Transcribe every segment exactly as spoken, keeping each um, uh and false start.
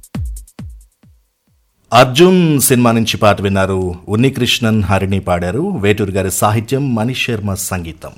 Arjun cinema నుంచి పాట విన్నారు. ఉన్నికృష్ణన్, హరిణి పాడారు. వేటూరు గారి సాహిత్యం, మనీష్ శర్మ సంగీతం.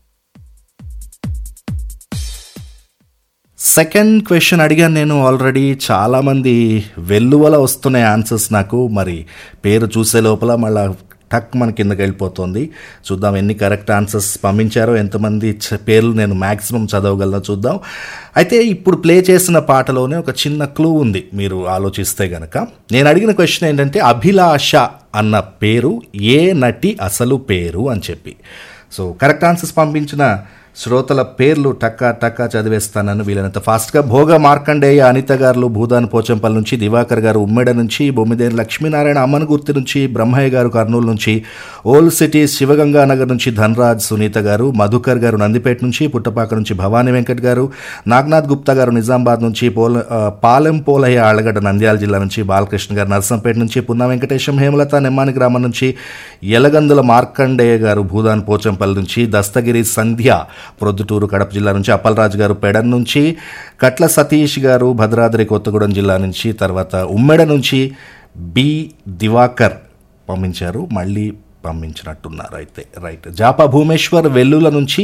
సెకండ్ క్వశ్చన్ అడిగాను నేను ఆల్రెడీ. చాలామంది వెల్లువల వస్తున్నాయి ఆన్సర్స్ నాకు. మరి పేరు చూసే లోపల మళ్ళీ టక్ మన కిందకి వెళ్ళిపోతుంది. చూద్దాం ఎన్ని కరెక్ట్ ఆన్సర్స్ పంపించారో, ఎంతమంది పేర్లు నేను మ్యాక్సిమం చదవగలను చూద్దాం. అయితే ఇప్పుడు ప్లే చేసిన పాటలోనే ఒక చిన్న క్లూ ఉంది, మీరు ఆలోచిస్తే గనక. నేను అడిగిన క్వశ్చన్ ఏంటంటే అభిలాష అన్న పేరు ఏ నటి అసలు పేరు అని చెప్పి. సో కరెక్ట్ ఆన్సర్స్ పంపించిన శ్రోతల పేర్లు టక్కా టక్కా చదివేస్తానని వీలైనంత ఫాస్ట్గా. భోగ మార్కండేయ అనిత గారు భూదాన్ పోచంపల్లి నుంచి, దివాకర్ గారు ఉమ్మెడ నుంచి, బొమ్మిదేని లక్ష్మీనారాయణ అమ్మనగుర్తి నుంచి, బ్రహ్మయ్య గారు కర్నూలు నుంచి, ఓల్డ్ సిటీ శివగంగానగర్ నుంచి ధనరాజ్ సునీత గారు, మధుకర్ గారు నందిపేట నుంచి, పుట్టపాక నుంచి భవానీ వెంకట్ గారు, నాగనాథ్ గుప్తా గారు నిజామాబాద్ నుంచి, పోల పాలెం పోలయ్య ఆళ్లగడ్డ నంద్యాల జిల్లా నుంచి, బాలకృష్ణ గారు నర్సంపేట నుంచి, పున్నా వెంకటేశం హేమలత నెమ్మాని గ్రామం నుంచి, యలగందుల మార్కండేయ గారు భూదాన్ పోచంపల్లి నుంచి, దస్తగిరి సంధ్య ప్రొద్దుటూరు కడప జిల్లా నుంచి, అప్పలరాజు గారు పెడన్ నుంచి, కట్ల సతీష్ గారు భద్రాద్రి కొత్తగూడెం జిల్లా నుంచి, తర్వాత ఉమ్మెడ నుంచి బి దివాకర్ పంపించారు. మళ్ళీ పంపించినట్టున్నారు అయితే. రైట్. జాపా భూమేశ్వర్ వెల్లుల నుంచి,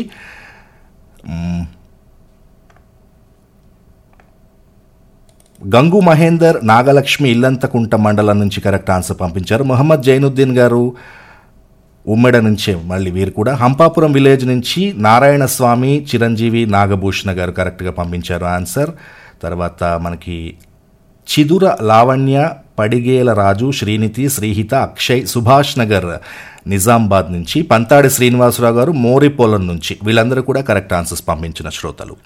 గంగు మహేందర్ నాగలక్ష్మి ఇల్లంతకుంట మండలం నుంచి కరెక్ట్ ఆన్సర్ పంపించారు. మొహమ్మద్ జైనుద్దీన్ గారు ఉమ్మెడ నుంచే మళ్ళీ వీరు కూడా. హంపాపురం విలేజ్ నుంచి నారాయణ స్వామి, చిరంజీవి, నాగభూషణ గారు కరెక్ట్గా పంపించారు ఆన్సర్. తర్వాత మనకి చిదుర లావణ్య, పడిగేల రాజు, శ్రీనితి, శ్రీహిత, అక్షయ్, సుభాష్ నగర్ నిజామాబాద్ నుంచి, పంతాడి శ్రీనివాసరావు గారు మోరిపోలం నుంచి, వీళ్ళందరూ కూడా కరెక్ట్ ఆన్సర్స్ పంపించిన శ్రోతలు.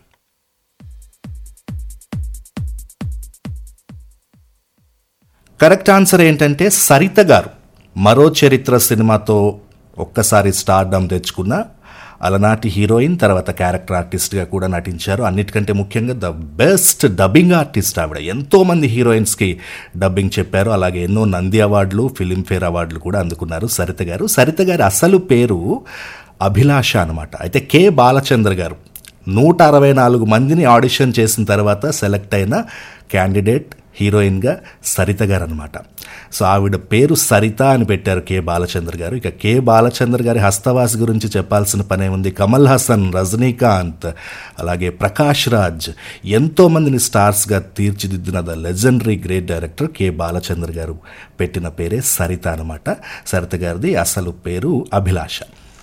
కరెక్ట్ ఆన్సర్ ఏంటంటే సరిత గారు. మరో చరిత్ర సినిమాతో ఒక్కసారి స్టార్డమ్ తెచ్చుకున్న అలనాటి హీరోయిన్, తర్వాత క్యారెక్టర్ ఆర్టిస్ట్గా కూడా నటించారు. అన్నిటికంటే ముఖ్యంగా ద బెస్ట్ డబ్బింగ్ ఆర్టిస్ట్ ఆవిడ. ఎంతోమంది హీరోయిన్స్కి డబ్బింగ్ చెప్పారు. అలాగే ఎన్నో నంది అవార్డులు, ఫిలింఫేర్ అవార్డులు కూడా అందుకున్నారు సరిత గారు. సరిత గారి అసలు పేరు అభిలాష అనమాట. అయితే కె బాలచంద్ర గారు నూట అరవై నాలుగు మందిని ఆడిషన్ చేసిన తర్వాత సెలెక్ట్ అయిన క్యాండిడేట్ హీరోయిన్గా సరిత గారు అనమాట. సో ఆవిడ పేరు సరిత అని పెట్టారు కె బాలచంద్ర గారు. ఇక కె బాలచంద్ర గారి హస్తవాసి గురించి చెప్పాల్సిన పనే ఉంది. కమల్ హాసన్, రజనీకాంత్, అలాగే ప్రకాష్ రాజ్, ఎంతోమందిని స్టార్స్గా తీర్చిదిద్దిన the legendary great director K Balachandra గారు పెట్టిన పేరే సరిత అనమాట. సరిత గారిది అసలు పేరు అభిలాష.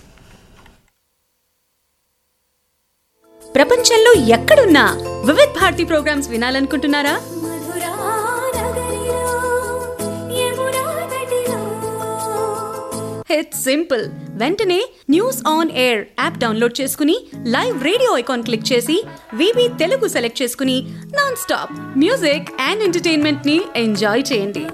ప్రపంచంలో ఎక్కడున్నా Vividh Bharati programmes వినాలనుకుంటున్నారా? It's simple. వెంటనే news on air app download చేసుకుని లైవ్ రేడియో ఐకాన్ క్లిక్ చేసి వివి తెలుగు సెలెక్ట్ చేసుకుని non stop music and entertainment ని ఎంజాయ్ చేయండి.